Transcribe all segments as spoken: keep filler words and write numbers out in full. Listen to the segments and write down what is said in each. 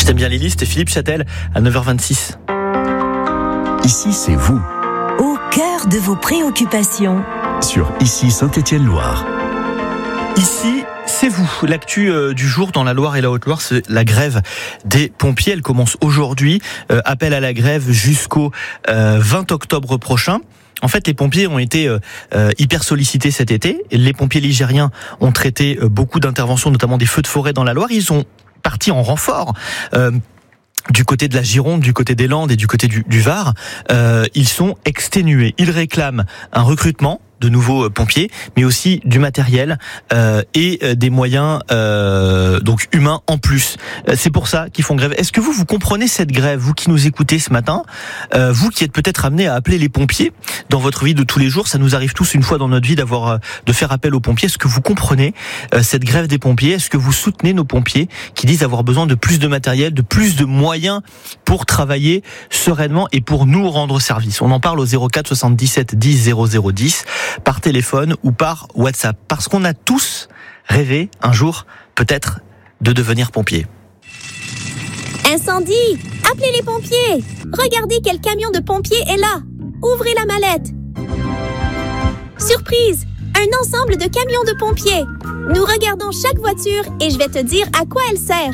T'aimes bien les listes, Philippe Châtel à neuf heures vingt-six. Ici, c'est vous. Au cœur de vos préoccupations. Sur Ici Saint-Étienne-Loire. Ici, c'est vous. L'actu euh, du jour dans la Loire et la Haute-Loire, c'est la grève des pompiers. Elle commence aujourd'hui. Euh, appel à la grève jusqu'au euh, vingt octobre prochain. En fait, les pompiers ont été euh, euh, hyper sollicités cet été. Les pompiers ligériens ont traité euh, beaucoup d'interventions, notamment des feux de forêt dans la Loire. Ils sont partis en renfort. Euh, Du côté de la Gironde, du côté des Landes et du côté du, du Var, euh, ils sont exténués. Ils réclament un recrutement de nouveaux pompiers, mais aussi du matériel euh, et des moyens euh, donc humains en plus. C'est pour ça qu'ils font grève. Est-ce que vous, vous comprenez cette grève, vous qui nous écoutez ce matin, euh, vous qui êtes peut-être amenés à appeler les pompiers dans votre vie de tous les jours? Ça nous arrive tous une fois dans notre vie d'avoir de faire appel aux pompiers. Est-ce que vous comprenez euh, cette grève des pompiers? Est-ce que vous soutenez nos pompiers qui disent avoir besoin de plus de matériel, de plus de moyens pour travailler sereinement et pour nous rendre service? On en parle au zéro quatre soixante-dix-sept dix zéro zéro dix par téléphone ou par WhatsApp, parce qu'on a tous rêvé un jour peut-être de devenir pompier. Incendie! Appelez les pompiers! Regardez quel camion de pompiers est là! Ouvrez la mallette! Surprise! Un ensemble de camions de pompiers! Nous regardons chaque voiture et je vais te dire à quoi elle sert.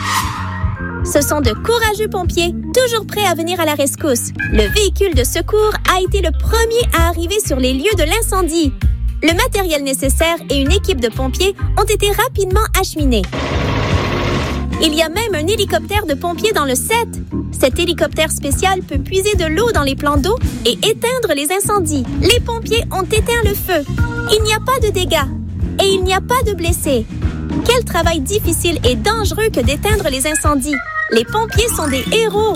Ce sont de courageux pompiers, toujours prêts à venir à la rescousse. Le véhicule de secours a été le premier à arriver sur les lieux de l'incendie. Le matériel nécessaire et une équipe de pompiers ont été rapidement acheminés. Il y a même un hélicoptère de pompiers dans le set. Cet hélicoptère spécial peut puiser de l'eau dans les plans d'eau et éteindre les incendies. Les pompiers ont éteint le feu. Il n'y a pas de dégâts et il n'y a pas de blessés. Quel travail difficile et dangereux que d'éteindre les incendies. Les pompiers sont des héros.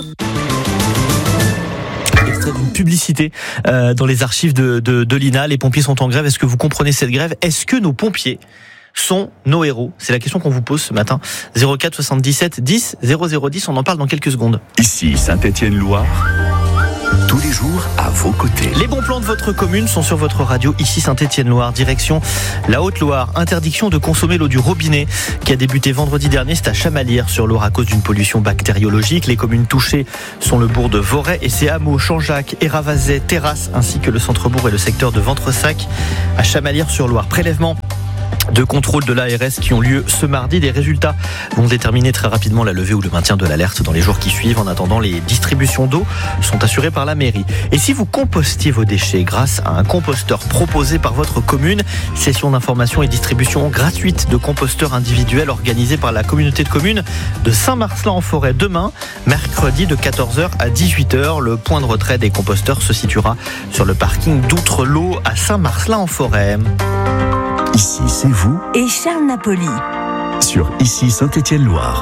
Extrait d'une publicité euh, dans les archives de, de, de l'I N A. Les pompiers sont en grève. Est-ce que vous comprenez cette grève? Est-ce que nos pompiers sont nos héros? C'est la question qu'on vous pose ce matin. zéro quatre soixante-dix-sept dix zéro zéro dix. On en parle dans quelques secondes. Ici Saint-Étienne-Loire. Tous les jours à vos côtés. Les bons plans de votre commune sont sur votre radio. Ici Saint-Étienne-Loire, direction la Haute-Loire. Interdiction de consommer l'eau du robinet qui a débuté vendredi dernier. C'est à Chamalières sur Loire à cause d'une pollution bactériologique. Les communes touchées sont le bourg de Voray et ses hameaux Chanjac, Eravazay, Terrasse ainsi que le centre-bourg et le secteur de Ventresac à Chamalières sur Loire. Prélèvement de contrôle de l'A R S qui ont lieu ce mardi. Des résultats vont déterminer très rapidement la levée ou le maintien de l'alerte dans les jours qui suivent. En attendant, les distributions d'eau sont assurées par la mairie. Et si vous compostiez vos déchets grâce à un composteur proposé par votre commune, session d'information et distribution gratuite de composteurs individuels organisée par la communauté de communes de Saint-Marcelin-en-Forêt demain, mercredi de quatorze heures à dix-huit heures. Le point de retrait des composteurs se situera sur le parking d'Outre-Lot à Saint-Marcelin-en-Forêt. Ici, c'est vous. Et Charles Napoli. Sur Ici Saint-Étienne-Loire.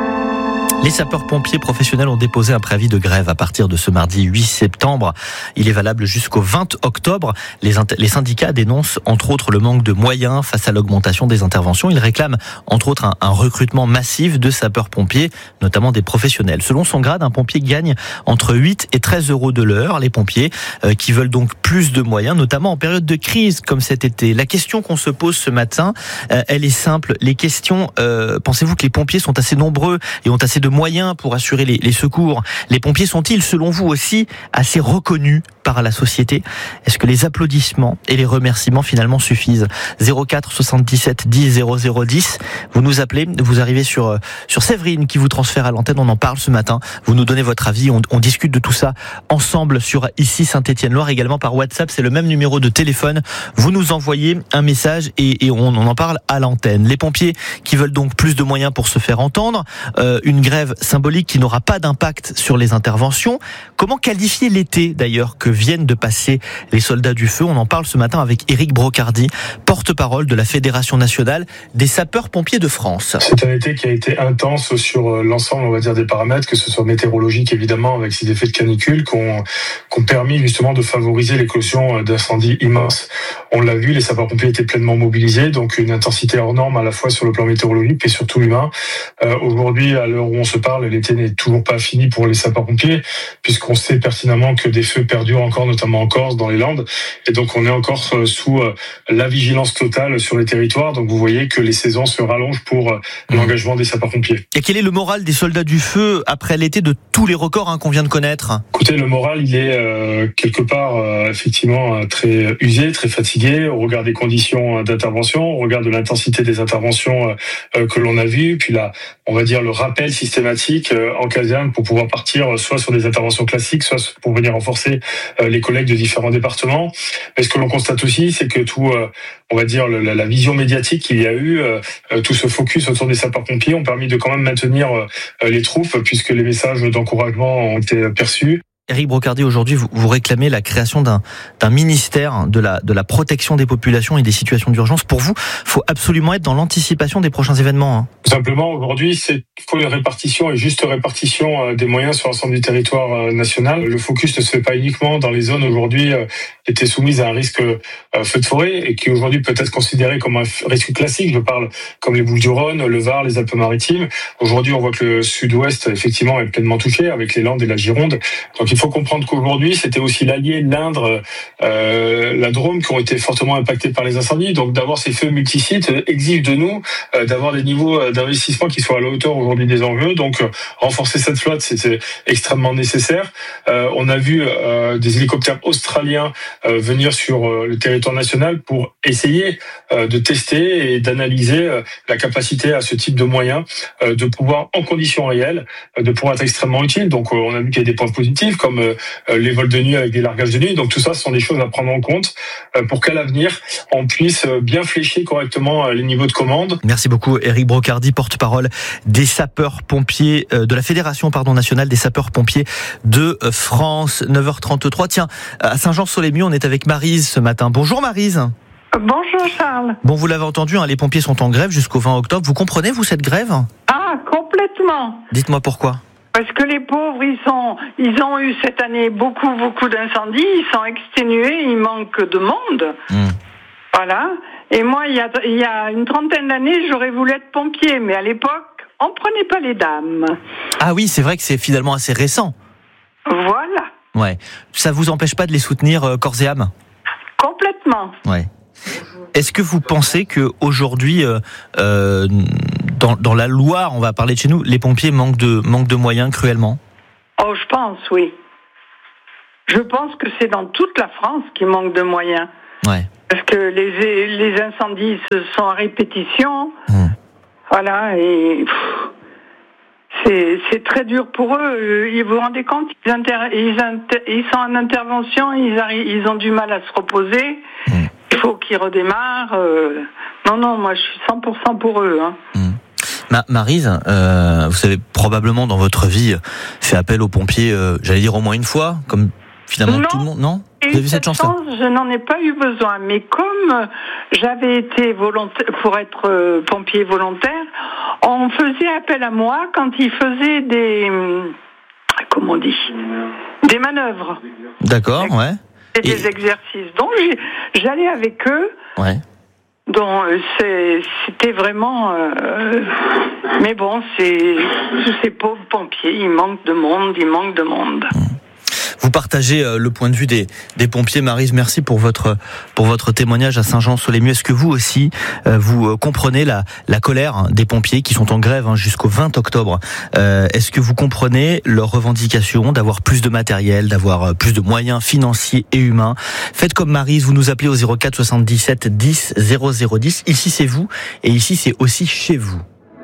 Les sapeurs-pompiers professionnels ont déposé un préavis de grève à partir de ce mardi huit septembre. Il est valable jusqu'au vingt octobre. Les, int- les syndicats dénoncent entre autres le manque de moyens face à l'augmentation des interventions. Ils réclament entre autres un, un recrutement massif de sapeurs-pompiers, notamment des professionnels. Selon son grade, un pompier gagne entre huit et treize euros de l'heure. Les pompiers euh, qui veulent donc plus de moyens, notamment en période de crise comme cet été. La question qu'on se pose ce matin, euh, elle est simple. Les questions, euh, pensez-vous que les pompiers sont assez nombreux et ont assez de moyens pour assurer les, les secours? Les pompiers sont-ils, selon vous aussi, assez reconnus par la société? Est-ce que les applaudissements et les remerciements finalement suffisent? zéro quatre soixante-dix-sept dix zéro zéro dix. Vous nous appelez, vous arrivez sur sur Séverine qui vous transfère à l'antenne. On en parle ce matin. Vous nous donnez votre avis. On, on discute de tout ça ensemble sur Ici Saint-Étienne-Loire, également par WhatsApp. C'est le même numéro de téléphone. Vous nous envoyez un message et, et on, on en parle à l'antenne. Les pompiers qui veulent donc plus de moyens pour se faire entendre. Euh, une grève symbolique qui n'aura pas d'impact sur les interventions. Comment qualifier l'été d'ailleurs que viennent de passer les soldats du feu? On en parle ce matin avec Éric Brocardi, porte-parole de la Fédération nationale des sapeurs-pompiers de France. C'est un été qui a été intense sur l'ensemble, on va dire, des paramètres, que ce soit météorologique évidemment, avec ces effets de canicule qui ont, qui ont permis justement de favoriser l'éclosion d'incendies immenses. On l'a vu, les sapeurs-pompiers étaient pleinement mobilisés, donc une intensité hors norme à la fois sur le plan météorologique et surtout humain. Euh, aujourd'hui, à l'heure où on se parle, l'été n'est toujours pas fini pour les sapeurs-pompiers, puisqu'on sait pertinemment que des feux perdurent encore, notamment en Corse, dans les Landes. Et donc, on est encore sous la vigilance totale sur les territoires. Donc, vous voyez que les saisons se rallongent pour l'engagement des sapeurs-pompiers. Et quel est le moral des soldats du feu après l'été de tous les records hein, qu'on vient de connaître ? Écoutez, le moral, il est euh, quelque part euh, effectivement très usé, très fatigué au regard des conditions d'intervention, au regard de l'intensité des interventions euh, que l'on a vues, puis là, on va dire le rappel systématique euh, en caserne pour pouvoir partir soit sur des interventions classiques, soit pour venir renforcer euh, les collègues de différents départements. Mais ce que l'on constate aussi, c'est que tout, euh, on va dire le, la, la vision médiatique qu'il y a eu, euh, tout ce focus autour des sapeurs-pompiers ont permis de quand même maintenir euh, les troupes, puisque les messages d'encouragement ont été perçus. Éric Brocardi, aujourd'hui, vous, vous réclamez la création d'un, d'un ministère de la, de la protection des populations et des situations d'urgence. Pour vous, il faut absolument être dans l'anticipation des prochains événements. Hein. Tout simplement, aujourd'hui, c'est faut une répartition et juste répartition des moyens sur l'ensemble du territoire national. Le focus ne se fait pas uniquement dans les zones aujourd'hui qui étaient soumises à un risque feu de forêt et qui aujourd'hui peut être considéré comme un risque classique. Je parle comme les Bouches-du-Rhône, le Var, les Alpes-Maritimes. Aujourd'hui, on voit que le sud-ouest, effectivement, est pleinement touché avec les Landes et la Gironde. Donc, il faut comprendre qu'aujourd'hui, c'était aussi l'Allier, l'Indre, euh, la Drôme qui ont été fortement impactés par les incendies. Donc, d'avoir ces feux multisites exige de nous euh, d'avoir des niveaux d'investissement qui soient à la hauteur aujourd'hui des enjeux. Donc, euh, renforcer cette flotte, c'était extrêmement nécessaire. Euh, on a vu euh, des hélicoptères australiens euh, venir sur euh, le territoire national pour essayer euh, de tester et d'analyser euh, la capacité à ce type de moyens euh, de pouvoir, en conditions réelles, euh, de pouvoir être extrêmement utile. Donc, euh, on a vu qu'il y a des points positifs comme euh, les vols de nuit avec des largages de nuit. Donc, tout ça, ce sont des choses à prendre en compte euh, pour qu'à l'avenir, on puisse bien flécher correctement les niveaux de commande. Merci beaucoup, Éric Brocardi, porte-parole des sapeurs-pompiers, euh, de la Fédération pardon, nationale des sapeurs-pompiers de France. neuf heures trente-trois. Tiens, à Saint-Jean-Sol-les-Mieux, on est avec Maryse ce matin. Bonjour Maryse. Bonjour Charles. Bon, vous l'avez entendu, hein, les pompiers sont en grève jusqu'au vingt octobre. Vous comprenez, vous, cette grève ? Ah, complètement. Dites-moi pourquoi. Parce que les pauvres, ils sont, ils ont eu cette année beaucoup, beaucoup d'incendies, ils sont exténués, il manque de monde. Mmh. Voilà. Et moi, il y a, il y a une trentaine d'années, j'aurais voulu être pompier, mais à l'époque, on prenait pas les dames. Ah oui, c'est vrai que c'est finalement assez récent. Voilà. Ouais. Ça vous empêche pas de les soutenir euh, corps et âme ? Complètement. Ouais. Est-ce que vous pensez que aujourd'hui, euh, euh, dans, dans la Loire, on va parler de chez nous, les pompiers manquent de manquent de moyens cruellement ? Oh, je pense, oui. Je pense que c'est dans toute la France qu'il manque de moyens. Ouais. Parce que les les incendies se sont à répétition. Mmh. Voilà, et pff, c'est c'est très dur pour eux. Vous vous rendez compte, ils inter, ils, inter, ils sont en intervention, ils arrivent, ils ont du mal à se reposer. Mmh. Il faut qu'ils redémarrent. Euh... Non, non, moi je suis cent pour cent pour eux. Hein. Mmh. Ma- Maryse, euh, vous avez probablement dans votre vie fait appel aux pompiers, euh, j'allais dire au moins une fois, comme finalement non, tout le monde, non ? Vous avez eu cette chance, je n'en ai pas eu besoin. Mais comme j'avais été volontaire, pour être euh, pompier volontaire, on faisait appel à moi quand ils faisaient des, comment on dit, des manœuvres. D'accord, ouais. Et des exercices. Donc j'allais avec eux. Ouais. Donc c'est, c'était vraiment. Euh, mais bon, c'est tous ces pauvres pompiers, ils manquent de monde, ils manquent de monde. Vous partagez le point de vue des, des pompiers. Maryse, merci pour votre, pour votre témoignage à Saint-Jean-Sol-les-Mieux. Est-ce que vous aussi, vous comprenez la, la colère des pompiers qui sont en grève jusqu'au vingt octobre ? euh, Est-ce que vous comprenez leurs revendications d'avoir plus de matériel, d'avoir plus de moyens financiers et humains ? Faites comme Maryse, vous nous appelez au zéro quatre soixante-dix-sept dix zéro zéro dix. Ici, c'est vous et ici, c'est aussi chez vous.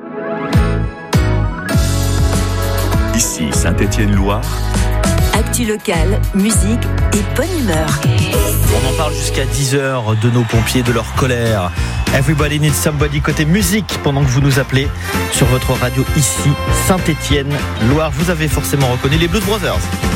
Ici, Saint-Étienne-Loire. Actu locale, musique et bonne humeur. On en parle jusqu'à dix heures de nos pompiers, de leur colère. Everybody needs somebody côté musique pendant que vous nous appelez sur votre radio ici, Saint-Étienne-Loire. Vous avez forcément reconnu les Blues Brothers.